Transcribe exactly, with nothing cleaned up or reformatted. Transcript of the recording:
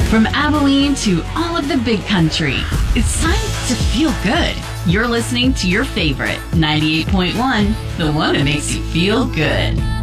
From Abilene to all of the big country, it's time to feel good. You're listening to your favorite ninety-eight point one, the one that makes you feel good.